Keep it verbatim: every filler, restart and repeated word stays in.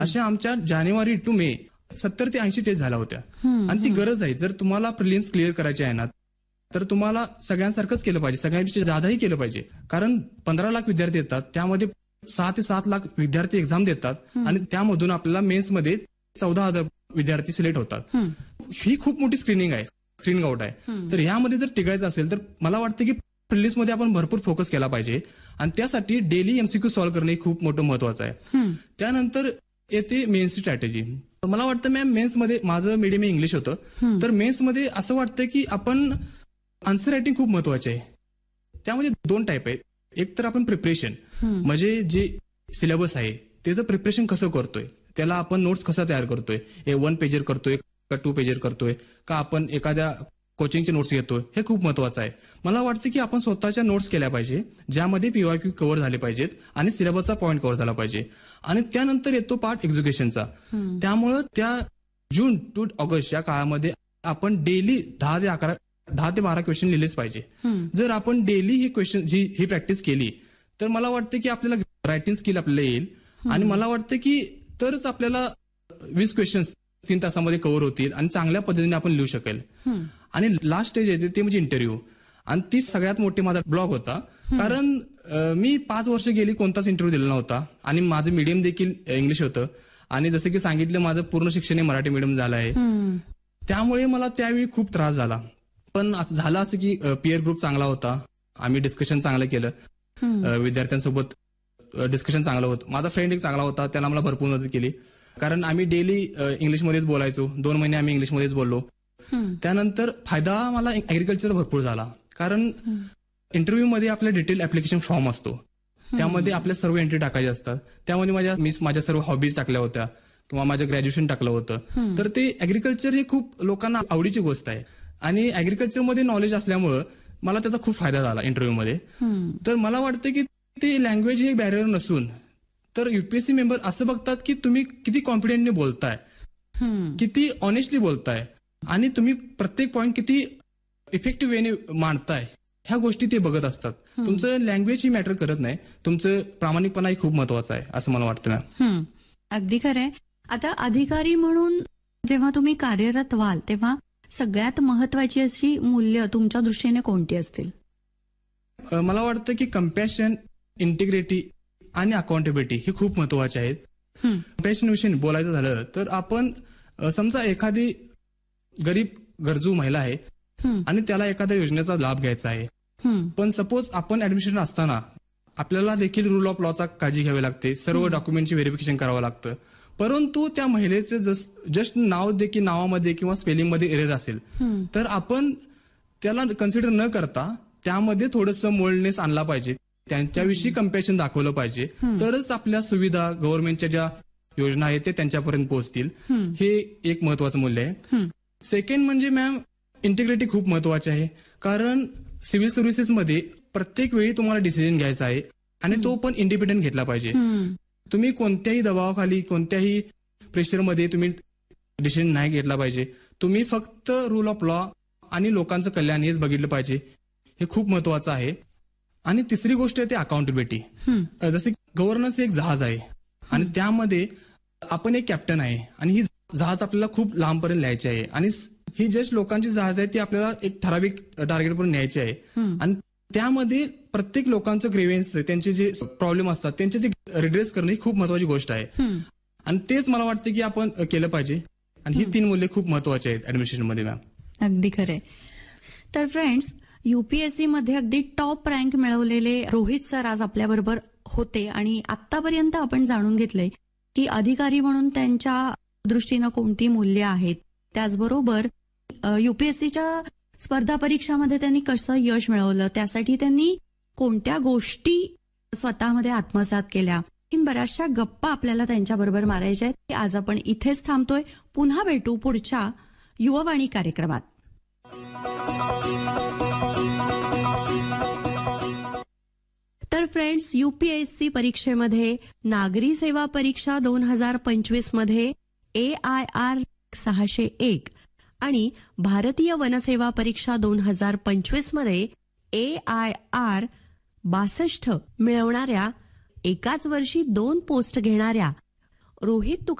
अशा आमच्या जानेवारी टू मे सत्तर ते ऐंशी टेस्ट झाल्या होत्या. आणि ती गरज आहे. जर तुम्हाला प्रिलिम्स क्लिअर करायचे आहे ना तर तुम्हाला सगळ्यांसारखंच केलं पाहिजे, सगळ्यांपेक्षा जादाही केलं पाहिजे. कारण पंधरा लाख विद्यार्थी येतात, त्यामध्ये सहा ते सात लाख विद्यार्थी एक्झाम देतात आणि त्यामधून आपल्याला मेन्समध्ये चौदा हजार विद्यार्थी सिलेक्ट होतात. ही खूप मोठी स्क्रीनिंग आहे, स्क्रीनिंग आउट आहे. तर यामध्ये जर टिकायचं असेल तर मला वाटतं की प्रिलिम्स मध्ये आपण भरपूर फोकस केला पाहिजे आणि त्यासाठी डेली एमसीक्यू सॉल्व्ह करणे खूप मोठं महत्वाचं आहे. त्यानंतर येते मेन्सची स्ट्रॅटेजी. मला वाटतं मॅम मेन्समध्ये माझं मीडियम इंग्लिश होतं, तर मेन्समध्ये असं वाटतं की आपण आन्सर रायटिंग खूप महत्वाचे आहे. त्यामध्ये दोन टाईप आहेत. एक तर आपण प्रिपरेशन म्हणजे जे सिलेबस आहे त्याचं प्रिपरेशन कसं करतोय, त्याला आपण नोट्स कसा तयार करतोय, हे वन पेजर करतोय का टू पेजर करतोय का आपण एखाद्या कोचिंगचे नोट्स घेतोय, हे खूप महत्वाचं आहे. मला वाटतं की आपण स्वतःच्या नोट्स केल्या पाहिजे ज्यामध्ये पीवायक्यू कव्हर झाले पाहिजेत आणि सिलेबसचा पॉईंट कव्हर झाला पाहिजे. आणि त्यानंतर येतो पार्ट एक्झिक्युशनचा. त्यामुळं त्या जून टू ऑगस्ट या काळामध्ये आपण डेली दहा ते अकरा दहा ते बारा क्वेश्चन लिहिलेच पाहिजे. जर आपण डेली ही क्वेश्चन ही प्रॅक्टिस केली तर मला वाटतं की आपल्याला रायटिंग स्किल आपल्याला येईल आणि मला वाटतं की तरच आपल्याला वीस क्वेश्चन तीन तासामध्ये कव्हर होतील आणि चांगल्या पद्धतीने आपण लिहू शकेल. आणि लास्ट स्टेज येते ते म्हणजे इंटरव्ह्यू. आणि ती सगळ्यात मोठी माझा ब्लॉग होता, कारण मी पाच वर्ष गेली कोणताच इंटरव्ह्यू दिला नव्हता आणि माझं मीडियम देखील इंग्लिश होतं आणि जसं की सांगितलं माझं पूर्ण शिक्षण हे मराठी मीडियम झालं आहे. त्यामुळे मला त्यावेळी खूप त्रास झाला. पण असं झालं असं की पिअर ग्रुप चांगला होता, आम्ही डिस्कशन चांगलं केलं, विद्यार्थ्यांसोबत डिस्कशन चांगलं होतं. माझा फ्रेंड एक चांगला होता, त्याला मला भरपूर मदत केली, कारण आम्ही डेली इंग्लिशमध्येच बोलायचो. दोन महिने आम्ही इंग्लिशमध्येच बोललो. त्यानंतर फायदा मला ऍग्रिकल्चर भरपूर झाला, कारण इंटरव्ह्यू मध्ये आपला डिटेल ऍप्लिकेशन फॉर्म असतो, त्यामध्ये आपल्या सर्व एंट्री टाकायच्या असतात. त्यामध्ये माझ्या मी माझ्या सर्व हॉबीज टाकल्या होत्या किंवा माझं ग्रॅज्युएशन टाकलं होतं. तर ते ऍग्रिकल्चर ही खूप लोकांना आवडीची गोष्ट आहे आणि ऍग्रिकल्चरमध्ये नॉलेज असल्यामुळं मला त्याचा खूप फायदा झाला इंटरव्ह्यू मध्ये. तर मला वाटतं की ते लँग्वेज हे बॅरियर नसून तर युपीएससी मेंबर असं बघतात की तुम्ही किती कॉन्फिडेंटली बोलताय, किती ऑनेस्टली बोलताय आणि तुम्ही प्रत्येक पॉईंट किती इफेक्टिव्ह वेने मांडताय, ह्या गोष्टी ते बघत असतात. तुमचं लँग्वेज ही मॅटर करत नाही, तुमचं प्रामाणिकपणाही खूप महत्वाचं आहे असं मला वाटतं ना. अगदी खरंय. आता अधिकारी म्हणून जेव्हा तुम्ही कार्यरत व्हाल तेव्हा सगळ्यात महत्वाची अशी मूल्य तुमच्या दृष्टीने कोणती असतील? मला वाटतं की कम्पॅशन, इंटिग्रिटी आणि अकाउंटेबिलिटी हे खूप महत्वाचे आहेत. कम्पॅशन विषयी बोलायचं झालं तर आपण समजा एखादी गरीब गरजू महिला आहे आणि त्याला एखाद्या योजनेचा लाभ घ्यायचा आहे, पण सपोज आपण ऍडमिशन असताना आपल्याला देखील रूल ऑफ लॉचा काळजी घ्यावी लागते, सर्व डॉक्युमेंटची व्हेरिफिकेशन करावं लागतं. परंतु त्या महिलेचे जस्ट नाव दे की नावामध्ये किंवा स्पेलिंगमध्ये एरर असेल तर आपण त्याला कन्सिडर न करता त्यामध्ये थोडंसं मोल्डनेस आणला पाहिजे, त्यांच्याविषयी कम्पॅशन दाखवलं पाहिजे, तरच आपल्या सुविधा गव्हर्नमेंटच्या ज्या योजना आहेत ते त्यांच्यापर्यंत पोहोचतील. हे एक महत्वाचं मूल्य आहे. सेकंड म्हणजे मॅम इंटिग्रिटी खूप महत्वाची आहे, कारण सिव्हिल सर्व्हिसेसमध्ये प्रत्येक वेळी तुम्हाला डिसिजन घ्यायचा आहे आणि तो पण इंडिपेंडेंट घेतला पाहिजे. तुम्ही कोणत्याही दबावाखाली कोणत्याही प्रेशरमध्ये तुम्ही डिसिजन नाही घेतला पाहिजे. तुम्ही फक्त रूल ऑफ लॉ आणि लोकांचं कल्याण हेच बघितलं पाहिजे, हे खूप महत्वाचं आहे. आणि तिसरी गोष्ट आहे ते अकाउंटेबिलिटी. जसे गव्हर्नन्स एक जहाज आहे आणि त्यामध्ये आपण एक कॅप्टन आहे आणि ही जहाज आपल्याला खूप लांबपर्यंत न्यायची आहे आणि ही जस्ट लोकांची जहाज आहे ती आपल्याला एक ठराविक टार्गेटपर्यंत न्यायची आहे. आणि त्यामध्ये प्रत्येक लोकांचं ग्रेव्हन्स, त्यांचे जे प्रॉब्लेम असतात त्यांचे जे रिड्रेस करणं ही खूप महत्वाची गोष्ट आहे आणि तेच मला वाटतं की आपण केलं पाहिजे. आणि ही तीन मूल्ये खूप महत्वाची आहेत ऍडमिशन मध्ये मॅम. अगदी खरंय. तर फ्रेंड्स, युपीएससी मध्ये अगदी टॉप रँक मिळवलेले रोहित सर आज आपल्याबरोबर होते आणि आतापर्यंत आपण जाणून घेतलंय की अधिकारी म्हणून त्यांच्या दृष्टीनं कोणती मूल्य आहेत, त्याचबरोबर युपीएससीच्या स्पर्धा परीक्षामध्ये त्यांनी कसं यश मिळवलं, त्यासाठी त्यांनी कोणत्या गोष्टी स्वतःमध्ये आत्मसात केल्या, इन बऱ्याचशा गप्पा आपल्याला त्यांच्याबरोबर मारायच्या आहेत. आज आपण इथेच थांबतोय. पुन्हा भेटू पुढच्या युववाणी कार्यक्रमात. तर फ्रेंड्स, युपीएससी परीक्षेमध्ये नागरी सेवा परीक्षा दोन हजार पंचवीस मध्ये ए आय आर सहाशे एक आणि भारतीय वनसेवा परीक्षा दोन हजार पंचवीस मध्ये ए आय आर बासष्ट मिळवणाऱ्या, एकाच वर्षी दोन पोस्ट घेणाऱ्या रोहित, तू